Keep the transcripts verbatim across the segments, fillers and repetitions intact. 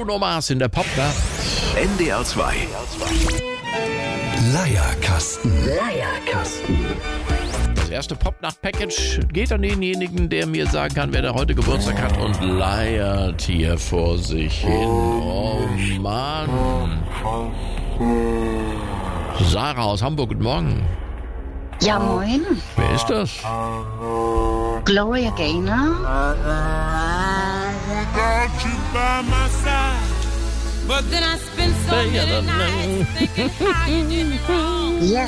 Bruno Mars in der Popnacht. N D R zwei. Leierkasten. Leierkasten. Das erste Popnacht-Package geht an denjenigen, der mir sagen kann, wer da heute Geburtstag hat und leiert hier vor sich hin. Oh Mann. Sarah aus Hamburg, guten Morgen. Ja, moin. Wer ist das? Gloria Gaynor. Ja.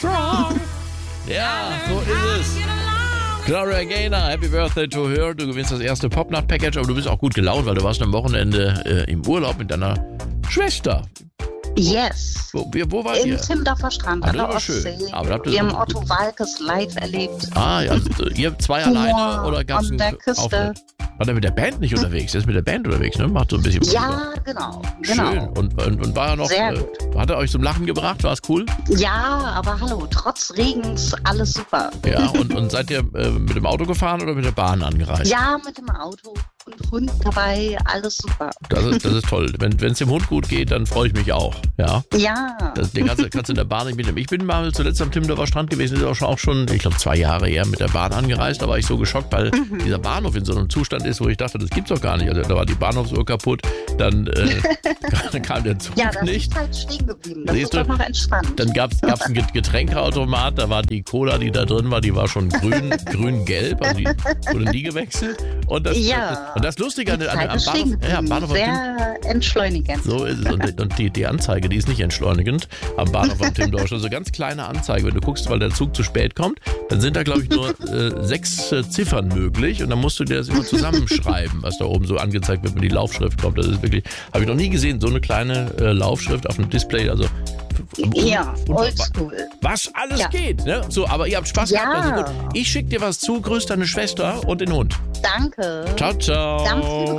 Ja, so ist es. Gloria Gaynor, Happy Birthday to her. Du gewinnst das erste Popnacht-Package, aber du bist auch gut gelaunt, weil du warst am Wochenende äh, im Urlaub mit deiner Schwester. Yes. Wo, wo wart Im ihr? Timmendorfer Strand, Ah, an der das war schön. Ostsee. Aber habt ihr Wir so- haben Otto Walkes live erlebt. Ah, ja, also, ihr zwei Humor alleine oder gab es an der Küste. Auftritt? War der mit der Band nicht unterwegs? Der ist mit der Band unterwegs, ne? Macht so ein bisschen Musik. Ja, genau. genau. Schön. Und, und, und war er noch, Sehr äh, gut. hat er euch zum Lachen gebracht? War es cool? Ja, aber hallo, trotz Regens alles super. Ja, und, und seid ihr äh, mit dem Auto gefahren oder mit der Bahn angereist? Ja, mit dem Auto und Hund dabei, alles super. Das ist, das ist toll. Wenn es dem Hund gut geht, dann freue ich mich auch. Ja. Ja. Das, den kannst, du- kannst du in der Bahn nicht mitnehmen. Ich bin mal zuletzt am Timmendorfer Strand gewesen, ist auch schon, auch schon ich glaube, zwei Jahre her mit der Bahn angereist. Da war ich so geschockt, weil Mhm. dieser Bahnhof in so einem Zustand ist, wo ich dachte, das gibt's doch gar nicht. Also da war die Bahnhofsuhr kaputt, dann äh, dann kam der Zug Ja, das nicht. ist halt stehen geblieben. Das Siehst ist du? doch noch entspannt. Dann gab es einen Get- Getränkeautomat, da war die Cola, die da drin war, die war schon grün, grün-gelb, also die wurde nie gewechselt. Und das, Ja. das, und das Lustige an, Die an, Zeit am ist Bahnhof, stehen ja, am geblieben. Bahnhof am Tim- Sehr entschleunigend. so ist es. Und, und die, die Anzeige, die ist nicht entschleunigend am Bahnhof am Timmendorfer. Also ganz kleine Anzeige. Wenn du guckst, weil der Zug zu spät kommt, dann sind da, glaube ich, nur äh, sechs äh, Ziffern möglich. Und dann musst du dir das immer zusammenschreiben, was da oben so angezeigt wird, wenn die Laufschrift kommt. Das ist wirklich, habe ich noch nie gesehen, so eine kleine äh, Laufschrift auf dem Display. Also Ja, und- oldschool. was alles Ja. geht, ne? So, aber ihr habt Spaß Ja. gehabt. Also gut. Ich schick dir was zu, grüß deine Schwester und den Hund. Danke. Ciao, ciao. Ganz liebe